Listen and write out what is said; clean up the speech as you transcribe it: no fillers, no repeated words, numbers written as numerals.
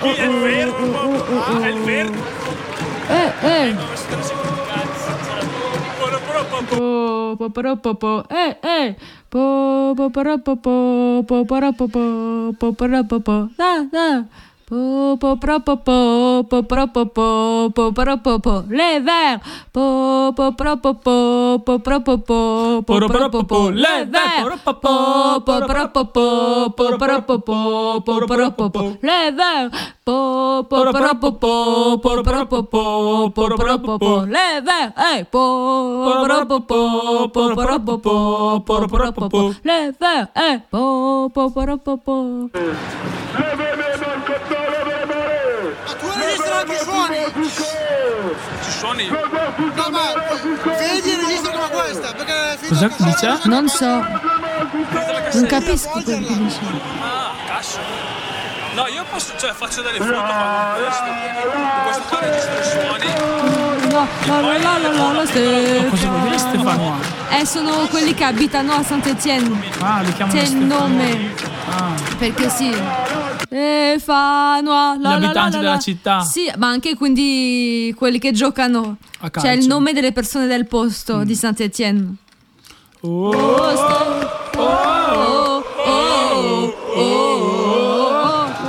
è il verbo. È il verbo. Les verts. Les Ci suoni? No, ma vedi il registro come questa? Perché Cosa dice? Non so, non capisco quello che dice. Ah, cazzo. No, io posso, cioè faccio delle foto ma con questo qua registro suoni. Cosa vuol dire Stefano? Sono quelli che abitano a Saint-Étienne. Ah, li chiamano C'è il Stefano. nome. Perché sì. Stefano. Gli abitanti della città. Sì, ma anche quindi quelli che giocano. A calcio. C'è il nome delle persone del posto di Saint-Étienne. Oh,